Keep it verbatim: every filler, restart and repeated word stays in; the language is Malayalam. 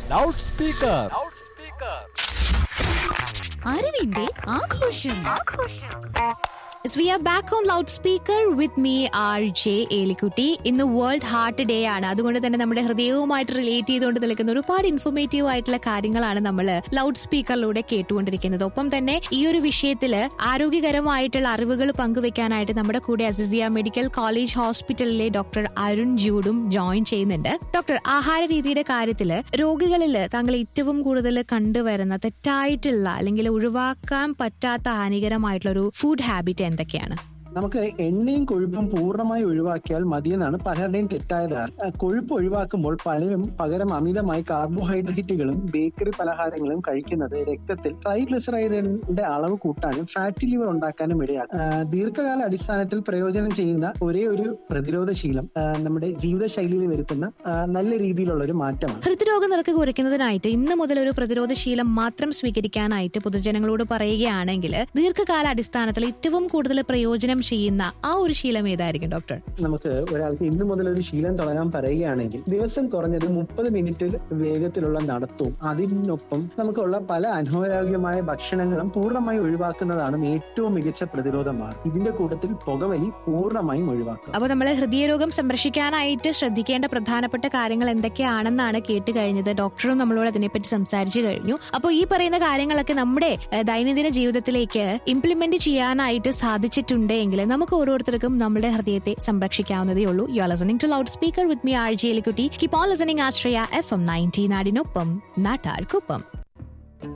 Loud speaker. അറിവിന്റെ ആഘോഷം. Yes, we are back on loudspeaker with me R J Elikutty. ഇന്ന് വേൾഡ് ഹാർട്ട് ഡേ ആണ്. അതുകൊണ്ട് തന്നെ നമ്മുടെ ഹൃദയവുമായിട്ട് റിലേറ്റ് ചെയ്തുകൊണ്ട് നിൽക്കുന്ന ഒരുപാട് ഇൻഫോർമേറ്റീവ് ആയിട്ടുള്ള കാര്യങ്ങളാണ് നമ്മൾ ലൗഡ് സ്പീക്കറിലൂടെ കേട്ടുകൊണ്ടിരിക്കുന്നത്. ഒപ്പം തന്നെ ഈ ഒരു വിഷയത്തിൽ ആരോഗ്യകരമായിട്ടുള്ള അറിവുകൾ പങ്കുവെക്കാനായിട്ട് നമ്മുടെ കൂടെ അസിസിയ മെഡിക്കൽ കോളേജ് ഹോസ്പിറ്റലിലെ ഡോക്ടർ അരുൺ ജൂഡും ജോയിൻ ചെയ്യുന്നുണ്ട്. ഡോക്ടർ, ആഹാര രീതിയുടെ കാര്യത്തിൽ രോഗികളിൽ താങ്കൾ ഏറ്റവും കൂടുതൽ കണ്ടുവരുന്ന തെറ്റായിട്ടുള്ള അല്ലെങ്കിൽ ഒഴിവാക്കാൻ പറ്റാത്ത ഹാനികരമായിട്ടുള്ള ഒരു ഫുഡ് ഹാബിറ്റ് എന്തൊക്കെയാണ്? നമുക്ക് എണ്ണയും കൊഴുപ്പും പൂർണ്ണമായി ഒഴിവാക്കിയാൽ മതിയെന്നാണ് പലരുടെയും തെറ്റായ ധാരണ. കൊഴുപ്പ് ഒഴിവാക്കുമ്പോൾ പലരും പകരം അമിതമായി കാർബോഹൈഡ്രേറ്റുകളും ബേക്കറി പലഹാരങ്ങളും കഴിക്കുന്നത് രക്തത്തിൽ ട്രൈഗ്ലിസറൈഡിന്റെ അളവ് കൂട്ടാനും ഫാറ്റി ലിവർ ഉണ്ടാക്കാനും ഇടയാക്കും. ദീർഘകാല അടിസ്ഥാനത്തിൽ പ്രയോജനം ചെയ്യുന്ന ഒരേ ഒരു പ്രതിരോധ ശീലം നമ്മുടെ ജീവിതശൈലിയിൽ വരുത്തുന്ന നല്ല രീതിയിലുള്ള ഒരു മാറ്റമാണ്. ഹൃദ്രോഗ നിരക്ക് കുറയ്ക്കുന്നതിനായിട്ട് ഇന്ന് മുതൽ ഒരു പ്രതിരോധ ശീലം മാത്രം സ്വീകരിക്കാനായിട്ട് പൊതുജനങ്ങളോട് പറയുകയാണെങ്കിൽ ദീർഘകാല അടിസ്ഥാനത്തിൽ ഏറ്റവും കൂടുതൽ പ്രയോജനം ചെയ്യുന്ന ആ ഒരു ശീലം ഏതായിരിക്കും ഡോക്ടർ? നമുക്ക് ഒരാൾക്ക് ഇന്നു മുതൽ ഒരു ശീലം തുടങ്ങാൻ പറയുകയാണെങ്കിൽ ദിവസം കുറഞ്ഞത് മുപ്പത് മിനിറ്റ് വേഗത്തിലുള്ള നടത്തവും അതിനൊപ്പം നമുക്കുള്ള പല അനാരോഗ്യമായ ഭക്ഷണങ്ങളും പൂർണ്ണമായി ഒഴിവാക്കുന്നതാണ് ഏറ്റവും മികച്ച പ്രതിരോധ മാർഗം. ഇതിന്റെ കൂട്ടത്തിൽ പുകവലി പൂർണ്ണമായും ഒഴിവാക്കുക. അപ്പൊ നമ്മൾ ഹൃദയരോഗം സംരക്ഷിക്കാനായിട്ട് ശ്രദ്ധിക്കേണ്ട പ്രധാനപ്പെട്ട കാര്യങ്ങൾ എന്തൊക്കെയാണെന്നാണ് കേട്ട് കഴിഞ്ഞത്. ഡോക്ടറും നമ്മളോട് അതിനെപ്പറ്റി സംസാരിച്ചു കഴിഞ്ഞു. അപ്പോൾ ഈ പറയുന്ന കാര്യങ്ങളൊക്കെ നമ്മുടെ ദൈനംദിന ജീവിതത്തിലേക്ക് ഇംപ്ലിമെന്റ് ചെയ്യാനായിട്ട് സാധിച്ചിട്ടുണ്ട് എങ്കിൽ നമുക്ക് ഓരോരുത്തർക്കും നമ്മുടെ ഹൃദയത്തെ സംരക്ഷിക്കാവുന്നതേ ഉള്ളൂ. You are listening to loud speaker with me R J Elikutty. Keep on listening Ashraya F M ninety നാടിനൊപ്പം നാട്ടാർക്കൊപ്പം.